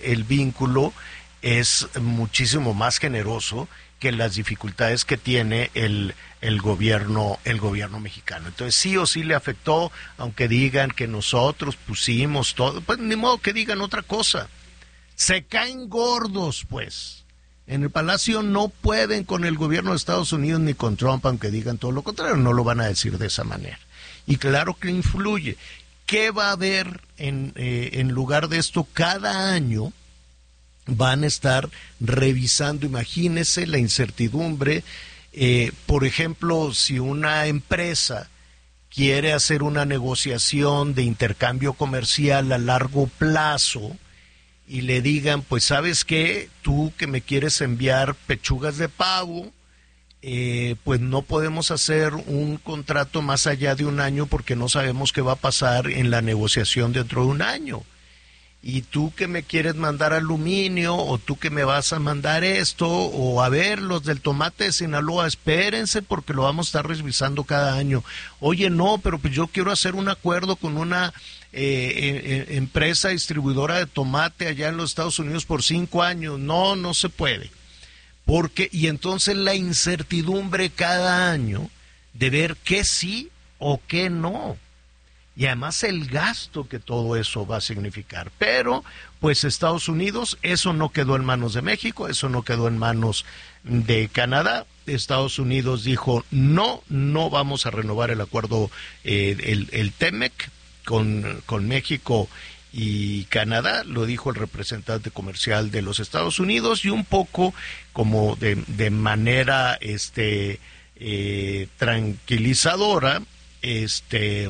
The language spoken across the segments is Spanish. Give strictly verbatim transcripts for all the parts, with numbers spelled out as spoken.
el vínculo es muchísimo más generoso que las dificultades que tiene el, el gobierno el gobierno mexicano. Entonces sí o sí le afectó, aunque digan que nosotros pusimos todo, pues ni modo que digan otra cosa. Se caen gordos, pues. En el Palacio no pueden con el gobierno de Estados Unidos ni con Trump, aunque digan todo lo contrario, no lo van a decir de esa manera. Y claro que influye. ¿Qué va a haber en, eh, en lugar de esto? Cada año van a estar revisando, imagínese la incertidumbre, eh, por ejemplo, si una empresa quiere hacer una negociación de intercambio comercial a largo plazo y le digan, pues sabes qué, tú que me quieres enviar pechugas de pavo, eh, pues no podemos hacer un contrato más allá de un año porque no sabemos qué va a pasar en la negociación dentro de un año. Y tú que me quieres mandar aluminio, o tú que me vas a mandar esto, o a ver, los del tomate de Sinaloa, espérense porque lo vamos a estar revisando cada año. Oye, no, pero pues yo quiero hacer un acuerdo con una eh, eh, empresa distribuidora de tomate allá en los Estados Unidos por cinco años. No, no se puede. Porque, y entonces la incertidumbre cada año de ver qué sí o qué no. Y además el gasto que todo eso va a significar. Pero, pues Estados Unidos, eso no quedó en manos de México, eso no quedó en manos de Canadá. Estados Unidos dijo, no, no vamos a renovar el acuerdo, eh, el, el TEMEC con, con México y Canadá, lo dijo el representante comercial de los Estados Unidos, y un poco como de, de manera este, eh, tranquilizadora, este...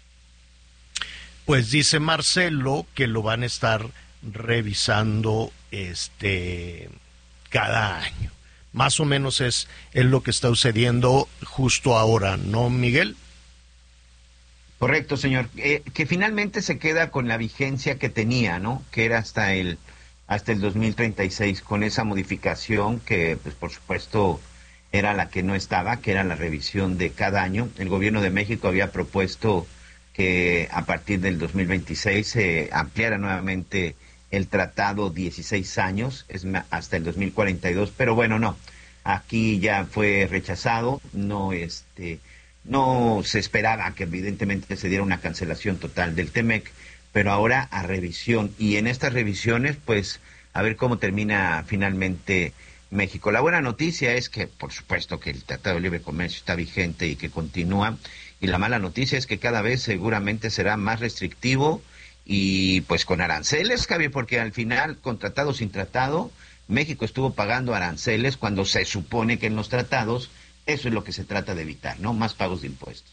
pues dice Marcelo que lo van a estar revisando este cada año. Más o menos es, es lo que está sucediendo justo ahora, ¿no, Miguel? Correcto, señor. Eh, que finalmente se queda con la vigencia que tenía, ¿no? Que era hasta el hasta el dos mil treinta y seis, con esa modificación que, pues, por supuesto, era la que no estaba, que era la revisión de cada año. El gobierno de México había propuesto que a partir del dos mil veintiséis se ampliara nuevamente el tratado dieciséis años, es hasta el dos mil cuarenta y dos, pero bueno, no, aquí ya fue rechazado, no este no se esperaba que evidentemente se diera una cancelación total del TEMEC, pero ahora a revisión, y en estas revisiones, pues, a ver cómo termina finalmente México. La buena noticia es que, por supuesto, que el Tratado de Libre Comercio está vigente y que continúa. Y la mala noticia es que cada vez seguramente será más restrictivo y pues con aranceles, Javier, porque al final, con tratado o sin tratado, México estuvo pagando aranceles cuando se supone que en los tratados eso es lo que se trata de evitar, ¿no? Más pagos de impuestos.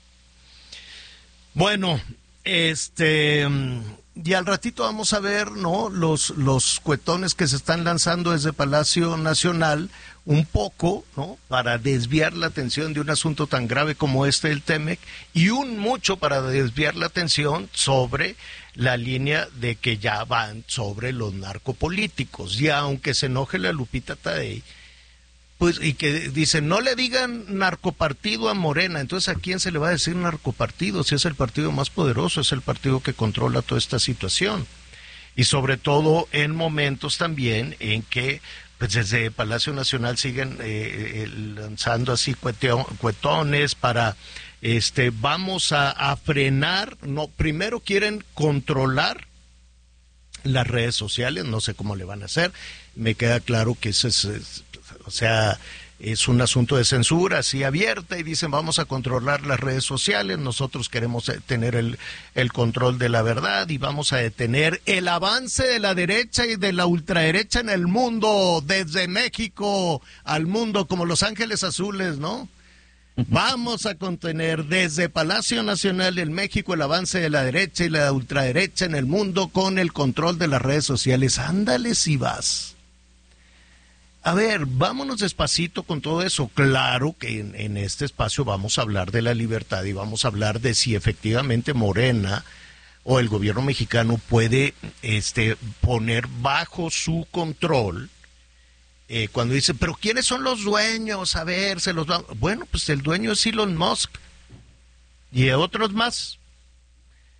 Bueno, este... y al ratito vamos a ver, ¿no? Los, los cuetones que se están lanzando desde Palacio Nacional, un poco, ¿no? Para desviar la atención de un asunto tan grave como este del TEMEC, y un mucho para desviar la atención sobre la línea de que ya van sobre los narcopolíticos. Y aunque se enoje la Lupita Tadei, pues, y que dicen, no le digan narcopartido a Morena. Entonces, ¿a quién se le va a decir narcopartido? Si es el partido más poderoso, es el partido que controla toda esta situación. Y sobre todo en momentos también en que pues desde Palacio Nacional siguen eh, eh, lanzando así cueteo, cuetones para, este, vamos a, a frenar, no, primero quieren controlar las redes sociales, no sé cómo le van a hacer, me queda claro que eso es, es o sea, es un asunto de censura así abierta, y dicen vamos a controlar las redes sociales, nosotros queremos tener el, el control de la verdad y vamos a detener el avance de la derecha y de la ultraderecha en el mundo, desde México al mundo, como Los Ángeles Azules, ¿no? Vamos a contener desde Palacio Nacional en México el avance de la derecha y la ultraderecha en el mundo con el control de las redes sociales. Ándale si vas. A ver, vámonos despacito con todo eso. Claro que en, en este espacio vamos a hablar de la libertad y vamos a hablar de si efectivamente Morena o el gobierno mexicano puede este, poner bajo su control, eh, cuando dice, pero ¿quiénes son los dueños? A ver, se los va... Bueno, pues el dueño es Elon Musk y otros más.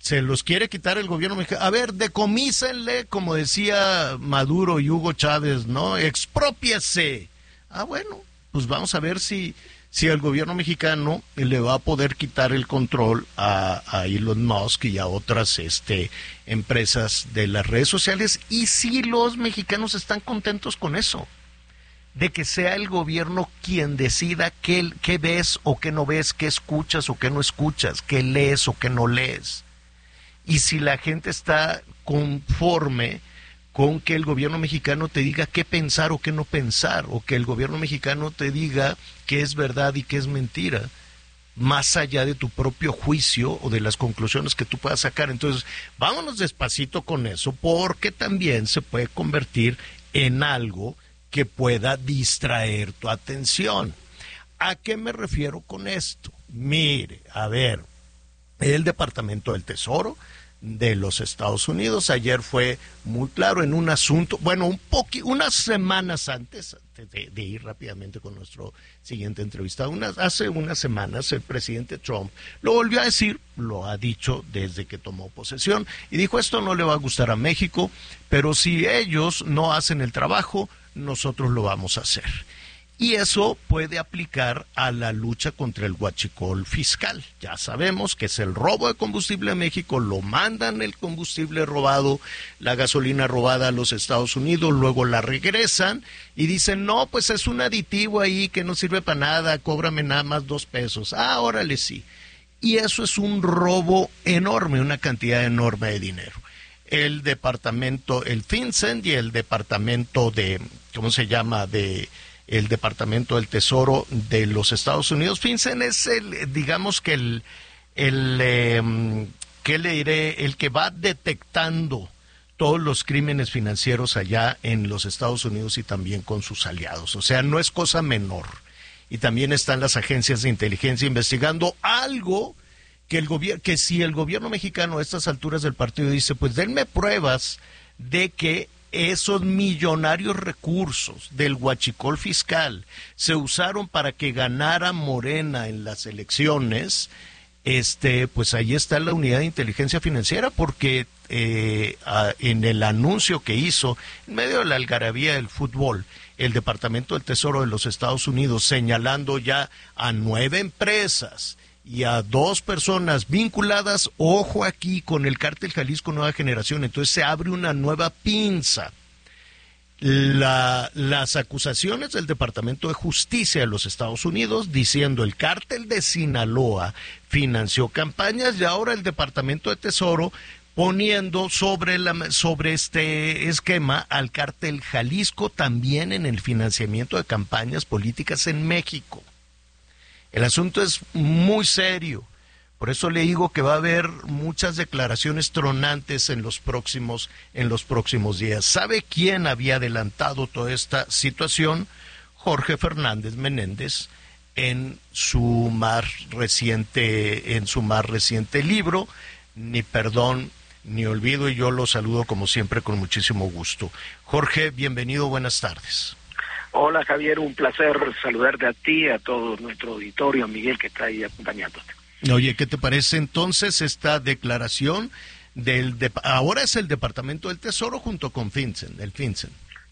se los quiere quitar el gobierno mexicano. A ver, decomísenle, como decía Maduro y Hugo Chávez, ¿no? Exprópiese. Ah, bueno, pues vamos a ver si, si el gobierno mexicano le va a poder quitar el control a, a Elon Musk y a otras este, empresas de las redes sociales, y si los mexicanos están contentos con eso, de que sea el gobierno quien decida qué, qué ves o qué no ves, qué escuchas o qué no escuchas, qué lees o qué no lees. Y si la gente está conforme con que el gobierno mexicano te diga qué pensar o qué no pensar, o que el gobierno mexicano te diga qué es verdad y qué es mentira, más allá de tu propio juicio o de las conclusiones que tú puedas sacar. Entonces, vámonos despacito con eso, porque también se puede convertir en algo que pueda distraer tu atención. ¿A qué me refiero con esto? Mire, a ver, el Departamento del Tesoro de los Estados Unidos ayer fue muy claro en un asunto, bueno, un poqui, unas semanas antes de, de ir rápidamente con nuestro siguiente entrevistado, unas, hace unas semanas el presidente Trump lo volvió a decir, lo ha dicho desde que tomó posesión, y dijo: esto no le va a gustar a México, pero si ellos no hacen el trabajo, nosotros lo vamos a hacer. Y eso puede aplicar a la lucha contra el huachicol fiscal. Ya sabemos que es el robo de combustible a México, lo mandan el combustible robado, la gasolina robada a los Estados Unidos, luego la regresan y dicen: no, pues es un aditivo ahí que no sirve para nada, cóbrame nada más dos pesos. Ah, órale, sí. Y eso es un robo enorme, una cantidad enorme de dinero. El departamento, el FinCEN y el departamento de, ¿cómo se llama?, de el Departamento del Tesoro de los Estados Unidos. FinCEN es el, digamos que el, el eh, ¿qué le diré?, el que va detectando todos los crímenes financieros allá en los Estados Unidos y también con sus aliados. O sea, no es cosa menor. Y también están las agencias de inteligencia investigando algo que el gobierno, que si el gobierno mexicano a estas alturas del partido dice: pues denme pruebas de que esos millonarios recursos del huachicol fiscal se usaron para que ganara Morena en las elecciones, este, pues ahí está la unidad de inteligencia financiera, porque eh, a, en el anuncio que hizo, en medio de la algarabía del fútbol, el Departamento del Tesoro de los Estados Unidos señalando ya a nueve empresas y a dos personas vinculadas, ojo aquí, con el cártel Jalisco Nueva Generación. Entonces se abre una nueva pinza. La, las acusaciones del Departamento de Justicia de los Estados Unidos diciendo: el cártel de Sinaloa financió campañas, y ahora el Departamento de Tesoro poniendo sobre, la, sobre este esquema al cártel Jalisco también en el financiamiento de campañas políticas en México. El asunto es muy serio, por eso le digo que va a haber muchas declaraciones tronantes en los próximos, en los próximos días. ¿Sabe quién había adelantado toda esta situación? Jorge Fernández Menéndez, en su más reciente, en su más reciente libro, Ni Perdón ni Olvido, y yo lo saludo como siempre con muchísimo gusto. Jorge, bienvenido, buenas tardes. Hola Javier, un placer saludarte a ti, a todo nuestro auditorio, a Miguel que está ahí acompañándote. Oye, ¿qué te parece entonces esta declaración del de, ahora es el Departamento del Tesoro junto con FinCEN, el FinCEN?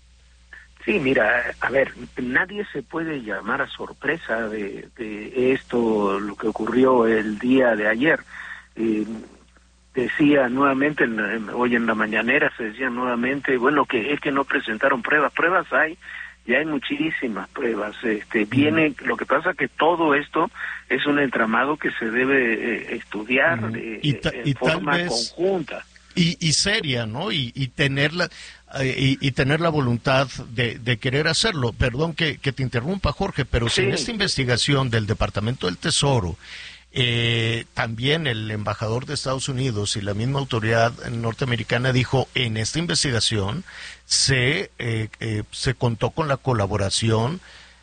Sí, mira, a ver, nadie se puede llamar a sorpresa de, de esto, lo que ocurrió el día de ayer. Eh, decía nuevamente, en, en, hoy en la mañanera se decía nuevamente, bueno, que es que no presentaron pruebas, pruebas hay. Ya hay muchísimas pruebas. Este, viene, lo que pasa que todo esto es un entramado que se debe eh, estudiar uh-huh. eh, y ta, en y forma tal vez, conjunta. Y, y seria, ¿no? Y, y tener la, eh, y, y tener la voluntad de, de querer hacerlo. Perdón que, que te interrumpa, Jorge, pero sí. Si en esta investigación del Departamento del Tesoro, Eh, también el embajador de Estados Unidos y la misma autoridad norteamericana dijo: en esta investigación se eh, eh, se contó con la colaboración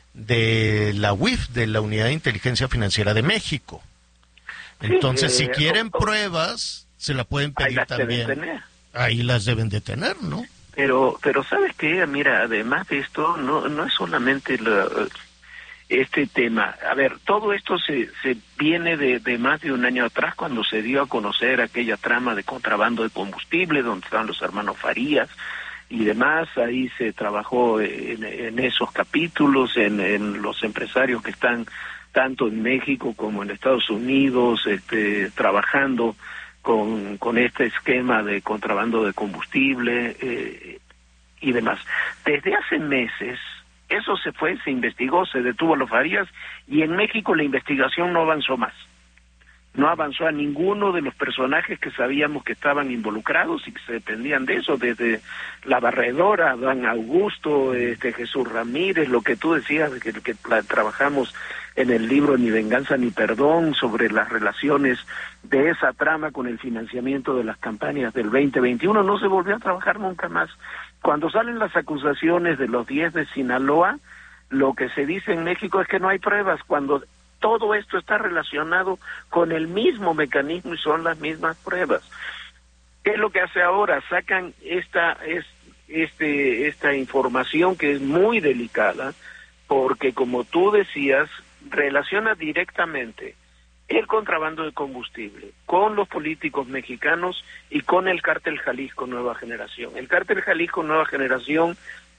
de la U I F, de la Unidad de Inteligencia Financiera de México. Entonces, sí, eh, si quieren oh, oh, pruebas, se la pueden pedir ahí también. Ahí las deben de tener, ¿no? Pero, pero ¿sabes qué? Mira, además de esto, no, no es solamente la... este tema. A ver, todo esto se, se viene de, de más de un año atrás, cuando se dio a conocer aquella trama de contrabando de combustible, donde estaban los hermanos Farías y demás. Ahí se trabajó en, en esos capítulos, en, en los empresarios que están tanto en México como en Estados Unidos, este, trabajando con, con este esquema de contrabando de combustible eh, y demás. Desde hace meses, eso se fue, se investigó, se detuvo a los Farías, y en México la investigación no avanzó más. No avanzó a ninguno de los personajes que sabíamos que estaban involucrados y que se dependían de eso, desde la barredora, Adán Augusto, este Jesús Ramírez, lo que tú decías, que, que trabajamos en el libro Ni Venganza ni Perdón, sobre las relaciones de esa trama con el financiamiento de las campañas del veinte veintiuno, no se volvió a trabajar nunca más. Cuando salen las acusaciones de los diez de Sinaloa, lo que se dice en México es que no hay pruebas, cuando todo esto está relacionado con el mismo mecanismo y son las mismas pruebas. ¿Qué es lo que hace ahora? Sacan esta, es, este, esta información que es muy delicada, porque como tú decías, relaciona directamente el contrabando de combustible con los políticos mexicanos y con el Cártel Jalisco Nueva Generación. El Cártel Jalisco Nueva Generación,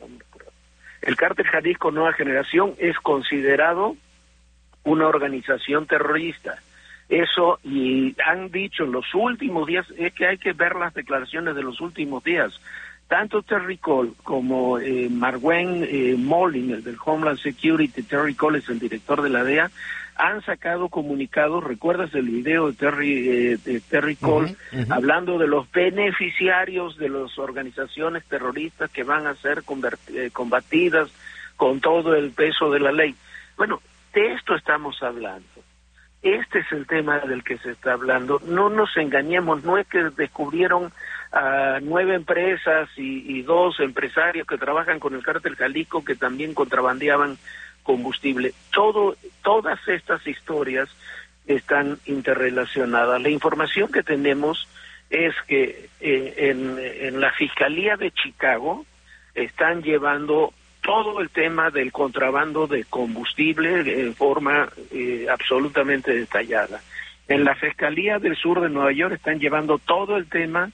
el Cártel Jalisco Nueva Generación es considerado una organización terrorista. Eso, y han dicho en los últimos días, es que hay que ver las declaraciones de los últimos días. Tanto Terry Cole como eh, Marwen eh, Molin, el del Homeland Security, Terry Cole es el director de la D E A, han sacado comunicados. ¿Recuerdas el video de Terry, eh, de Terry Cole uh-huh, uh-huh. hablando de los beneficiarios de las organizaciones terroristas que van a ser eh, combatidas con todo el peso de la ley? Bueno, de esto estamos hablando. Este es el tema del que se está hablando. No nos engañemos, no es que descubrieron a nueve empresas y, y dos empresarios que trabajan con el Cártel Jalisco que también contrabandeaban combustible. Todo, todas estas historias están interrelacionadas. La información que tenemos es que eh, en, en la Fiscalía de Chicago están llevando todo el tema del contrabando de combustible en forma eh, absolutamente detallada. En la Fiscalía del Sur de Nueva York están llevando todo el tema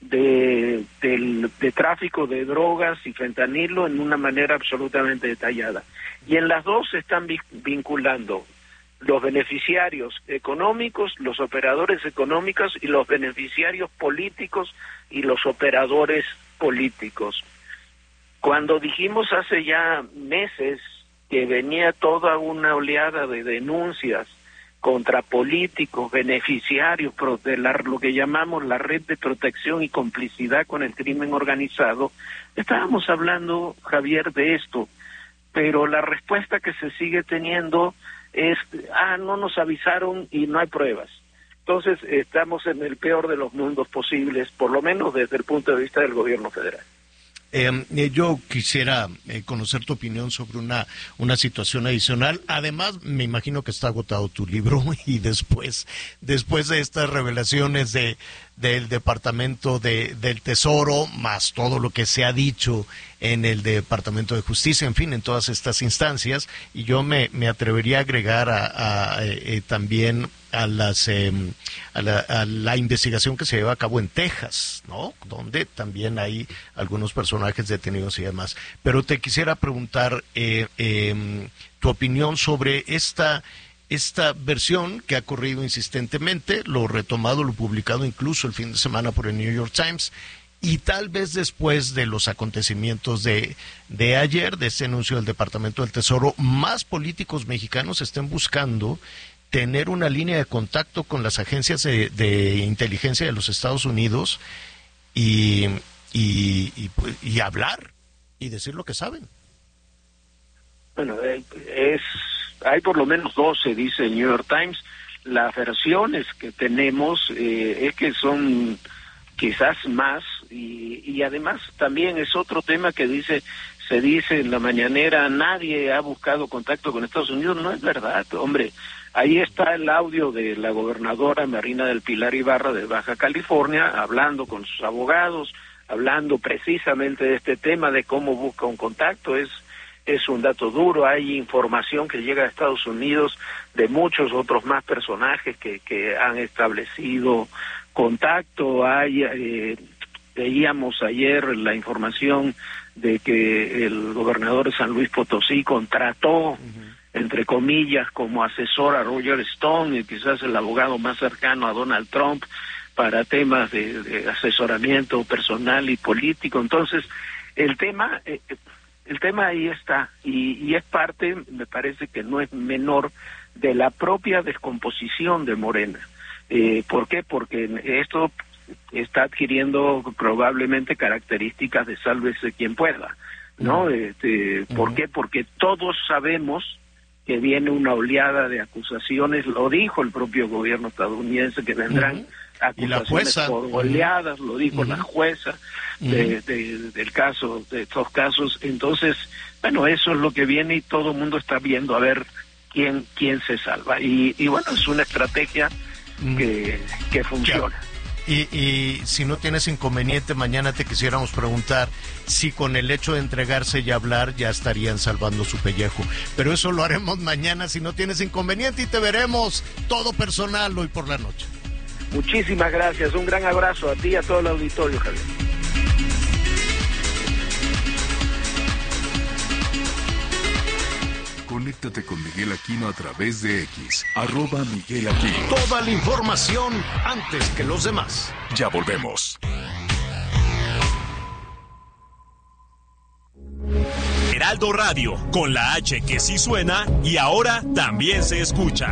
de, del, de tráfico de drogas y fentanilo en una manera absolutamente detallada. Y en las dos se están vinculando los beneficiarios económicos, los operadores económicos y los beneficiarios políticos y los operadores políticos. Cuando dijimos hace ya meses que venía toda una oleada de denuncias contra políticos, beneficiarios, de la, lo que llamamos la red de protección y complicidad con el crimen organizado, estábamos hablando, Javier, de esto, pero la respuesta que se sigue teniendo es, ah, no nos avisaron y no hay pruebas. Entonces estamos en el peor de los mundos posibles, por lo menos desde el punto de vista del gobierno federal. Eh, yo quisiera eh, conocer tu opinión sobre una una situación adicional. Además, me imagino que está agotado tu libro y después después de estas revelaciones de del Departamento de del Tesoro, más todo lo que se ha dicho en el Departamento de Justicia, en fin, en todas estas instancias, y yo me, me atrevería a agregar a, a, a eh, también a las eh, a, la, a la investigación que se lleva a cabo en Texas, ¿no? Donde también hay algunos personajes detenidos y demás. Pero te quisiera preguntar eh, eh, tu opinión sobre esta esta versión que ha corrido insistentemente, lo retomado, lo publicado incluso el fin de semana por el New York Times, y tal vez después de los acontecimientos de, de ayer, de ese anuncio del Departamento del Tesoro, más políticos mexicanos estén buscando tener una línea de contacto con las agencias de, de inteligencia de los Estados Unidos y, y, y, y hablar y decir lo que saben. Bueno, es hay por lo menos doce, dice el New York Times. Las versiones que tenemos eh, es que son quizás más, y, y además también es otro tema que dice se dice en la mañanera, nadie ha buscado contacto con Estados Unidos. No es verdad, hombre. Ahí está el audio de la gobernadora Marina del Pilar Ibarra de Baja California, hablando con sus abogados, hablando precisamente de este tema, de cómo busca un contacto. Es es un dato duro. Hay información que llega a Estados Unidos de muchos otros más personajes que, que han establecido contacto. Hay, eh, veíamos ayer la información de que el gobernador de San Luis Potosí contrató, uh-huh, entre comillas, como asesor a Roger Stone, y quizás el abogado más cercano a Donald Trump, para temas de, de asesoramiento personal y político. Entonces, el tema, eh, el tema ahí está, y, y es parte, me parece que no es menor, de la propia descomposición de Morena. Eh, ¿Por qué? Porque esto está adquiriendo probablemente características de sálvese quien pueda, ¿no? Uh-huh. Este, ¿por uh-huh. qué? Porque todos sabemos que viene una oleada de acusaciones, lo dijo el propio gobierno estadounidense, que vendrán uh-huh. acusaciones por oleadas, lo dijo uh-huh. la jueza de, uh-huh. de, del caso, de estos casos. Entonces, bueno, eso es lo que viene y todo el mundo está viendo a ver quién quién se salva. Y, y bueno, es una estrategia uh-huh. que, que funciona. Y, y si no tienes inconveniente, mañana te quisiéramos preguntar si con el hecho de entregarse y hablar ya estarían salvando su pellejo. Pero eso lo haremos mañana si no tienes inconveniente, y te veremos todo personal hoy por la noche. Muchísimas gracias, un gran abrazo a ti y a todo el auditorio, Javier. Conéctate con Miguel Aquino a través de X, arroba Miguel Aquino. Toda la información antes que los demás. Ya volvemos. Heraldo Radio, con la H que sí suena y ahora también se escucha.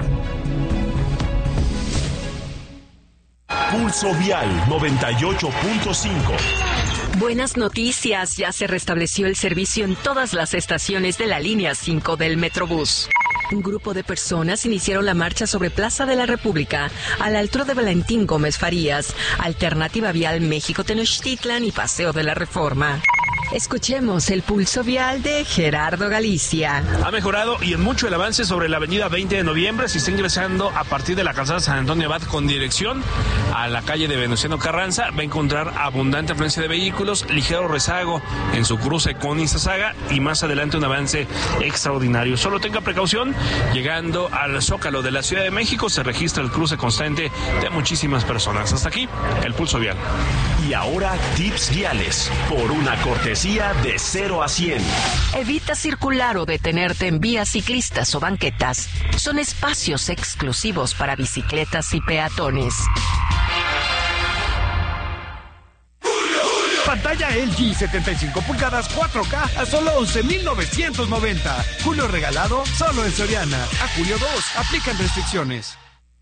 Pulso Vial noventa y ocho punto cinco. Buenas noticias, ya se restableció el servicio en todas las estaciones de la línea cinco del Metrobús. Un grupo de personas iniciaron la marcha sobre Plaza de la República, a la altura de Valentín Gómez Farías, Alternativa Vial México-Tenochtitlan y Paseo de la Reforma. Escuchemos el pulso vial de Gerardo Galicia. Ha mejorado y en mucho el avance sobre la avenida veinte de noviembre. Se está ingresando a partir de la calzada San Antonio Abad con dirección a la calle de Venustiano Carranza. Va a encontrar abundante afluencia de vehículos, ligero rezago en su cruce con Izazaga y más adelante un avance extraordinario. Solo tenga precaución, llegando al Zócalo de la Ciudad de México se registra el cruce constante de muchísimas personas. Hasta aquí, el pulso vial. Y ahora, tips viales por una cortesía de cero a cien. Evita circular o detenerte en vías ciclistas o banquetas. Son espacios exclusivos para bicicletas y peatones. Pantalla L G setenta y cinco pulgadas cuatro K a solo once mil novecientos noventa. Julio regalado solo en Soriana. A julio dos, aplican restricciones.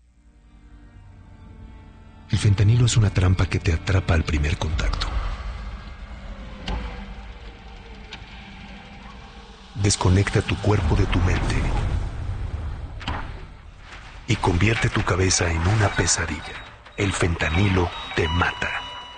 El fentanilo es una trampa que te atrapa al primer contacto. Desconecta tu cuerpo de tu mente y convierte tu cabeza en una pesadilla. El fentanilo te mata.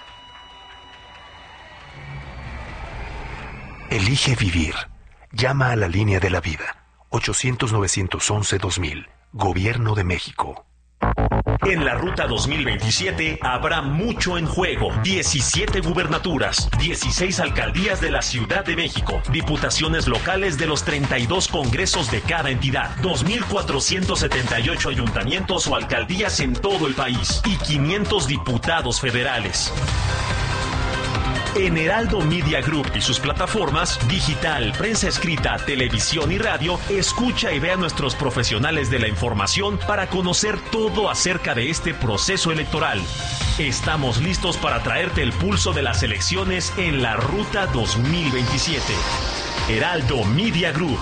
Elige vivir. Llama a la línea de la vida. ochocientos, novecientos once, dos mil. Gobierno de México. En la Ruta dos mil veintisiete habrá mucho en juego. diecisiete gubernaturas, dieciséis alcaldías de la Ciudad de México, diputaciones locales de los treinta y dos congresos de cada entidad, dos mil cuatrocientos setenta y ocho ayuntamientos o alcaldías en todo el país y quinientos diputados federales. En Heraldo Media Group y sus plataformas digital, prensa escrita, televisión y radio, escucha y ve a nuestros profesionales de la información para conocer todo acerca de este proceso electoral. Estamos listos para traerte el pulso de las elecciones en la Ruta dos mil veintisiete. Heraldo Media Group.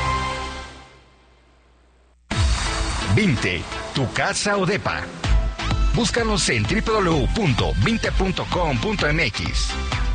Vinte, tu casa o depa. Búscanos en doble u doble u doble u punto vinte punto com punto m x.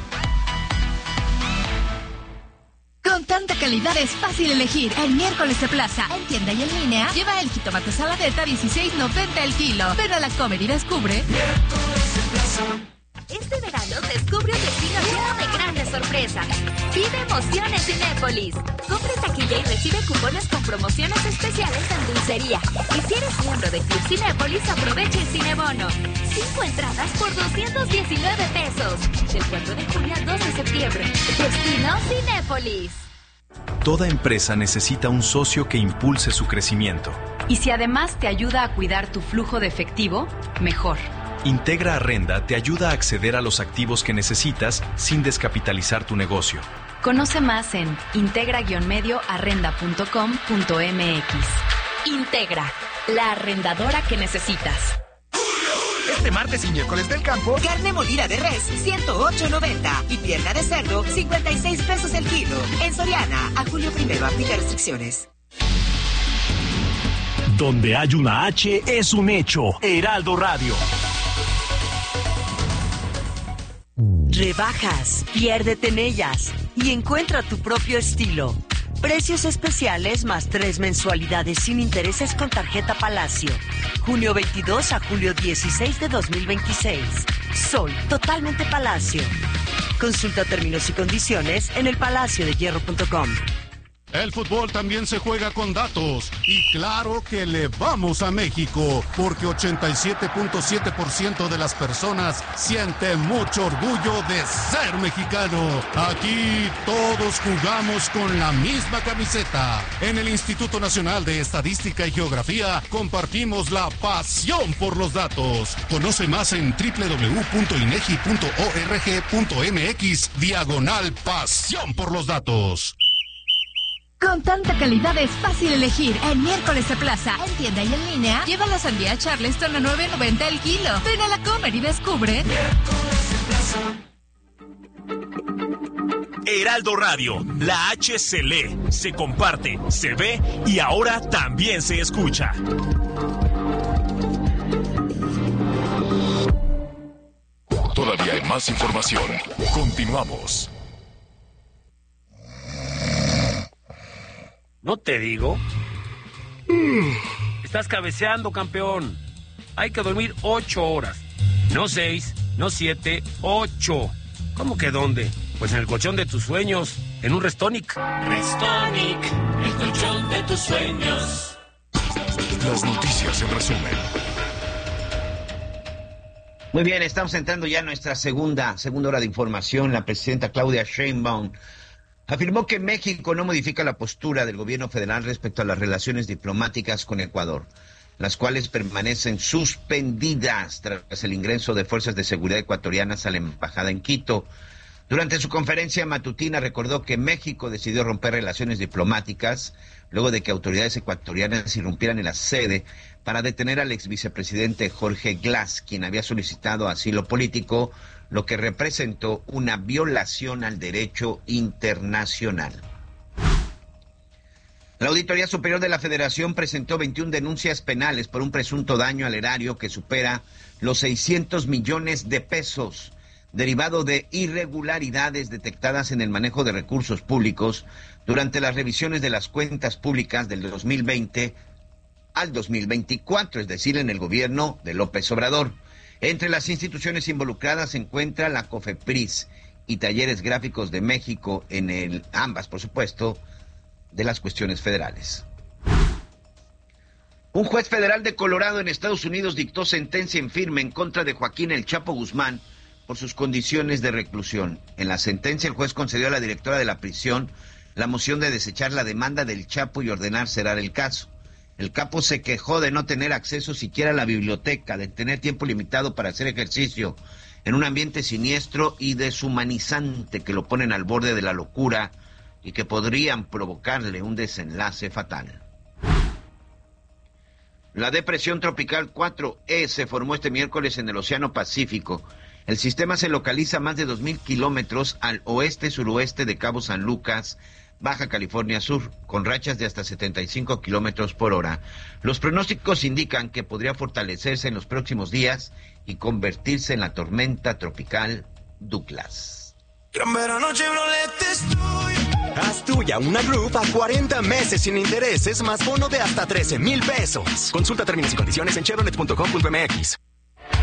Con tanta calidad es fácil elegir. El miércoles de plaza, en tienda y en línea, lleva el jitomate saladeta dieciséis noventa el kilo. Ven a la Comer y descubre. Miércoles de plaza. Este verano descubre un destino lleno de grandes sorpresas. Vive emociones Cinépolis. Compra taquilla y recibe cupones con promociones especiales en dulcería. Y si eres miembro de Club Cinépolis, aprovecha el Cinebono. Cinco entradas por doscientos diecinueve pesos. Del cuatro de junio al dos de septiembre. Destino Cinépolis. Toda empresa necesita un socio que impulse su crecimiento. Y si además te ayuda a cuidar tu flujo de efectivo, mejor. Integra Arrenda te ayuda a acceder a los activos que necesitas sin descapitalizar tu negocio. Conoce más en integra guion medio arrenda punto com punto m x. Integra, la arrendadora que necesitas. Este martes y miércoles del campo, carne molida de res, ciento ocho noventa y pierna de cerdo, cincuenta y seis pesos el kilo. En Soriana, a julio primero, aplica restricciones. Donde hay una H es un hecho. Heraldo Radio. Rebajas, piérdete en ellas y encuentra tu propio estilo. Precios especiales más tres mensualidades sin intereses con tarjeta Palacio. Junio veintidós a julio dieciséis de dos mil veintiséis. Soy totalmente Palacio. Consulta términos y condiciones en el palacio de hierro punto com. El fútbol también se juega con datos y claro que le vamos a México porque ochenta y siete punto siete por ciento de las personas siente mucho orgullo de ser mexicano. Aquí todos jugamos con la misma camiseta. En el Instituto Nacional de Estadística y Geografía compartimos la pasión por los datos. Conoce más en doble u doble u doble u punto inegi punto org punto m x diagonal pasión por los datos. Con tanta calidad es fácil elegir. El miércoles de plaza, en tienda y en línea, lleva la sandía Charleston a nueve noventa el kilo. Ven a la Comer y descubre. Heraldo Radio, la H se lee, se comparte, se ve y ahora también se escucha. Todavía hay más información. Continuamos. ¿No te digo? Estás cabeceando, campeón. Hay que dormir ocho horas. No seis, no siete, ocho. ¿Cómo que dónde? Pues en el colchón de tus sueños, en un Restonic. Restonic, el colchón de tus sueños. Las noticias en resumen. Muy bien, estamos entrando ya a nuestra segunda, segunda hora de información. La presidenta Claudia Sheinbaum afirmó que México no modifica la postura del gobierno federal respecto a las relaciones diplomáticas con Ecuador, las cuales permanecen suspendidas tras el ingreso de fuerzas de seguridad ecuatorianas a la embajada en Quito. Durante su conferencia matutina recordó que México decidió romper relaciones diplomáticas luego de que autoridades ecuatorianas irrumpieran en la sede para detener al ex vicepresidente Jorge Glass, quien había solicitado asilo político, lo que representó una violación al derecho internacional. La Auditoría Superior de la Federación presentó veintiuna denuncias penales por un presunto daño al erario que supera los seiscientos millones de pesos, derivado de irregularidades detectadas en el manejo de recursos públicos durante las revisiones de las cuentas públicas del dos mil veinte al dos mil veinticuatro, es decir, en el gobierno de López Obrador. Entre las instituciones involucradas se encuentra la COFEPRIS y Talleres Gráficos de México, en el, ambas, por supuesto, de las cuestiones federales. Un juez federal de Colorado en Estados Unidos dictó sentencia en firme en contra de Joaquín El Chapo Guzmán por sus condiciones de reclusión. En la sentencia, el juez concedió a la directora de la prisión la moción de desechar la demanda del Chapo y ordenar cerrar el caso. El capo se quejó de no tener acceso siquiera a la biblioteca, de tener tiempo limitado para hacer ejercicio, en un ambiente siniestro y deshumanizante que lo ponen al borde de la locura y que podrían provocarle un desenlace fatal. La depresión tropical cuatro E se formó este miércoles en el Océano Pacífico. El sistema se localiza a más de dos mil kilómetros al oeste-suroeste de Cabo San Lucas, Baja California Sur, con rachas de hasta setenta y cinco kilómetros por hora. Los pronósticos indican que podría fortalecerse en los próximos días y convertirse en la tormenta tropical Douglas. Haz tuya una Roof a cuarenta meses sin intereses más bono de hasta trece mil pesos. Consulta términos y condiciones en chevrolet punto com punto m x.